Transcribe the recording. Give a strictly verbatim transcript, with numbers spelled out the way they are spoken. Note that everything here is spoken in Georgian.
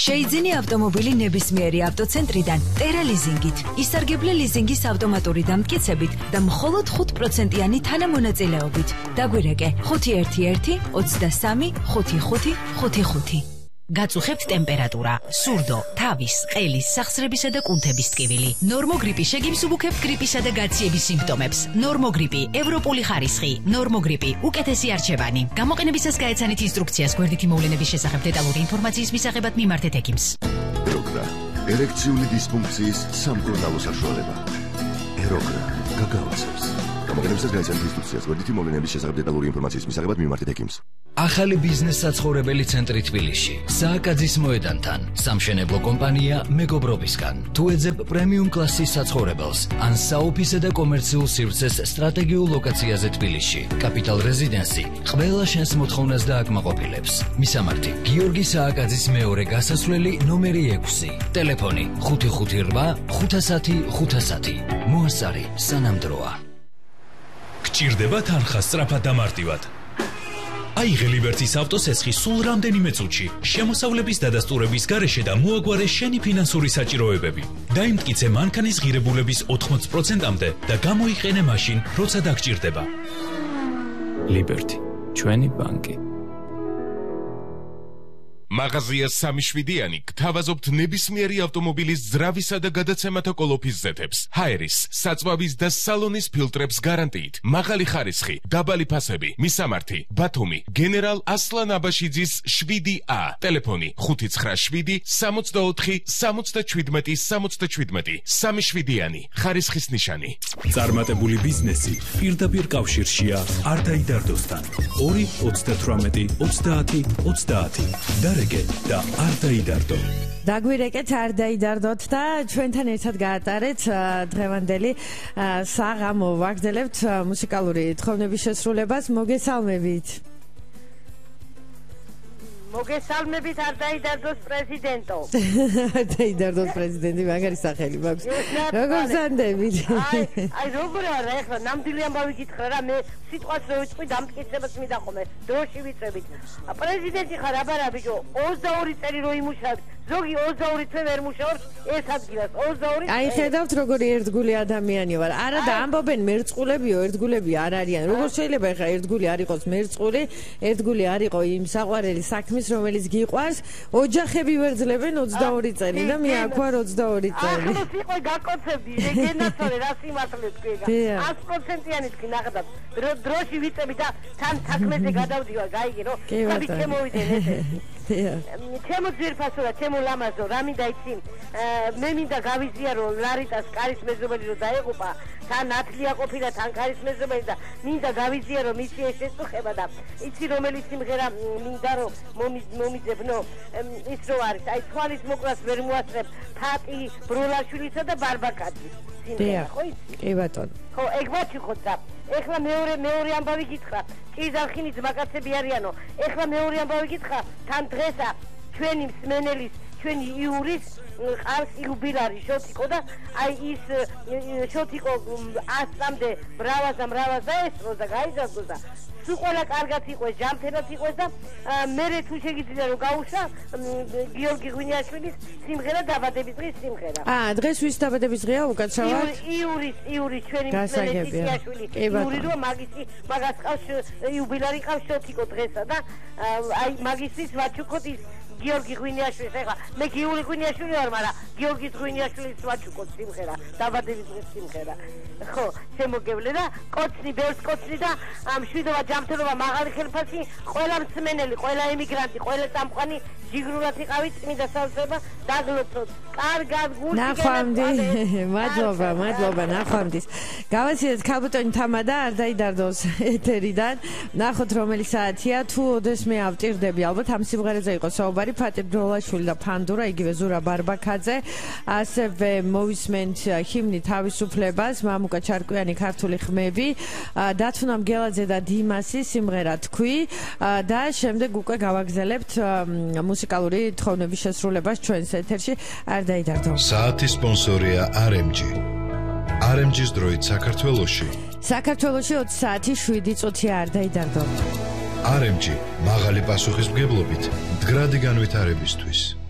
შეიძინე ავტომობილი ნებისმიერი ავტოცენტრიდან ტერა ლიზინგით. ისარგებლე ლიზინგის ავტომატური დამტკიცებით და მხოლოდ ხუთ პროცენტიანი თანამონაწილეობით. დაგვირეკე ხუთი ერთი ერთი ოცდასამი ხუთი ხუთი ხუთი ხუთი. გაწუხებთ ტემპერატურა, სურდო, თავის, ყელის, სახსრებისა და კუნთების ტკივილი. ნორმოგრიპი შეგიმსუბუქებთ გრიპისა და გაციების სიმპტომებს. ნორმოგრიპი, ევროპული ხარისხი, ნორმოგრიპი, უკეთესი არჩევანი. გამოყენებისას გაეცანით ინსტრუქციას გვერდითი მოვლენების შესახებ დეტალური ინფორმაციის მისაღებად მიმართეთ ექიმს. ეროგრა, ერექციული დისფუნქციის სამკურნალო საშუალება. ეროგრა, გაგავაცებს. გამოყენებისას გაეცანით ინსტრუქციას გვერდითი მოვლენების შესახებ დეტალური ინფორმაციის მისაღებად მიმართეთ ექიმს. ახალი ბიზნეს საცხოვრებელი ცენტრი თბილისში. სააკაძის მოედანთან, სამშენებლო კომპანია მეგობრობისგან. თუ ეძებ პრემიუმ კლასის საცხოვრებელს, ან საოფისე და კომერციულ სივრცეს სტრატეგიულ ლოკაციაზე თბილისში. კაპიტალ რეზიდენსი ყველა შენს მოთხოვნას დააკმაყოფილებს. მისამართი: გიორგი სააკაძის მეორე გასასვლელი ნომერი ექვსი. ტელეფონი ხუთი ხუთი რვა ხუთასათი ხუთასათი. მოასწარი სანამდროა. გჭირდება თანხა სწრაფად და მარტივად. აიღე ლიბერტის ავტოსესხი სულ რამდენიმე წუთში, შემოსავლების დადასტურების გარეშე და მოაგვარე შენი ფინანსური საჭიროებები. დაიმტკიცე მანქანის ღირებულების ოთხმოცი პროცენტამდე და გამოიყენე მაშინ, როცა დაგჭირდება. ლიბერტი, ჩვენი ბანკი. მაღაზია სამი შვიდიანი გთავაზობთ ნებისმიერი ავტომობილის ძრავისა და გადაცემათა კოლოფის ზეთებს, ჰაერის, საწვავის და სალონის ფილტრებს გარანტიით, მაღალი ხარისხი, დაბალი ფასები, მისამართი, ბათუმი, გენერალ ასლან აბაშიძის შვიდი ა, ტელეფონი ხუთი ცხრა შვიდი სამოცდაოთხი სამოცდაჩვიდმეტი სამოცდაჩვიდმეტი, სამი შვიდიანი, ხარისხის ნიშანი. წარმატებული ბიზნესი პირდაპირ კავშირშია არტაიდარდოსთან. ორი ოცდათვრამეტი ოცდაათი ოცდაათი. დარეკე და არ დაიდარდო. დაგვირეკეთ, არ დაიდარდოთ და ჩვენთან ერთად გაატარეთ დღევანდელი საღამო. ვაგრძელებთ მუსიკალური თხოვნების შესრულებას. მოგესალმებით. მოგესალმებით, არ დაიდარდოს პრეზიდენტო. არ დაიდარდოს პრეზიდენტი, მაგარი სახელი მაქვს. როგორ ზანდებით? აი, აი როგორ არა, ეხლა ნამდვილი ამბავი გითხრა რა, მე სიტყვას რო ვიტყვი, დამტკიცებას მიდახომე, დროში ვიწებით. პრეზიდენტი ხარ, აბარა ბიჭო, ოცდაორი წელი რო იმუშავებ, ზოგი ოცდაორი თვე ვერ მუშაობს ეს ადგილას, ოცდაორი. აი ხედავთ როგორი ერთგული ადამიანი ვარ. არა და ამბობენ მერწყულებიო, ერთგულები არ არიან. როგორ შეიძლება ეხლა ერთგული არ იყოს მერწყული, ერთგული არ იყო იმ საყვარელი საქმის, რომელიც გიყვარს, ოჯახები ვერძლებენ ოცდაორი წელი და მე აქ ვარ ოცდაორი წელი. ახლოს იყო გაკოცებდი, რეგენაცორი რა სიმართლე თქვი. ათი პროცენტიანი თქვი ნახდა. დროში ვიწები და თან თქმეზე გადავდივარ, გაიგე რომ ხაბი შემოვიდნენ ესე. ჩემო ძირფასურა, ჩემო ლამაზო, რა მინდა იცი? მე მინდა გავიზიარო ლარიტას კარის მეზობელი რო დაეღუპა, თან ათლია ყოფილა, თან კარის მეზობელი და მინდა გავიზიარო მისი ეს შეწუხება და იცი რომელი სიმღერა მინდა რომ მომიძებნო, ის რო არის, აი თვალის მოკრას ვერ მოასწრებ, ფატი ბროლაშვილისა და ბარბაკაძის სიმღერა, ხო იცი? კი ბატონო. ხო, ეგ ვაჩიხოთ და ეხლა მეორე მეორე ამბავი გითხრა, კიზარხინის მაგაცები არიანო. ეხლა მეორე ამბავი გითხრა, თან დღესა ჩვენი მსმენელის, ჩვენი იურის ყავს იუბილარი შოთიკო და აი ის შოთიკო ასამდე მრავაზა მრავაზა ესწრო და გაიზარდო და სულ ყველა კარგად იყოს, ჯანმრთელად იყოს და მერე თუ შეგიძლია რომ გაუშვა გიორგი ღვინიაშვილის სიმღერა დაბადების დღის სიმღერა. აა დღეს ვის დაბადების დღეა უკაცრავად? იურის, იურის ჩვენი მსმენელის იაშვილი. იური რომ მაგისი მაგას ყავს იუბილარი ყავს შოთიკო დღესა და აი მაგისთვის ვაჩუქოთ ის გიორგი ღვინიაშვილის, ეხლა მე გიორგი ღვინიაშვილი ვარ, მაგრამ გიორგი ღვინიაშვილის ვაჩუქოთ სიმღერა, დაბადების დღის სიმღერა. ხო, შემოგევლე და კოცნი, ბევრს კოცნი და მშვიდობა, ჯანმრთელობა, მაღალი ხელფასი, ყველა მსმენელი, ყველა ემიგრანტი, ყველა წამყვანი ჯიგრულად იყავით, წმინდა სავსება დაგლოცოთ. კარგად გულში ნახვამდი, მადლობა, მადლობა, ნახვამდის. გავაცილეთ ქალბატონი თამა და არ დაიდარდოს ეთერიდან. ნახოთ რომელი საათია, თუ ოდესმე ავტირდები, ალბათ ამ სიმღერაზე იყო საუბარი, ფატი ბროლაშვილი და ფანდურა, იგივე ზურა ბარბაკაძე. ასევე მოვისმენთ ჰიმნი თავისუფლებას, მამუკა ჩარკვიანი, ქართული ხმები, დათუნა მგელაძე და დიმასი სიმღერა თქვი და შემდეგ უკვე გავაგზავნებთ მუსიკალური თხოვნების შესრულებას ჩვენს ეთერში. არ დაიდარდო. საათის სპონსორია არ ემ ჯი. არ ემ ჯის დროით საქართველოში. საქართველოში ოცი საათი შვიდი წუთია, არ დაიდარდო. არ ემ ჯი მაღალი პასუხისმგებლობით მდგრადი განვითარებისთვის.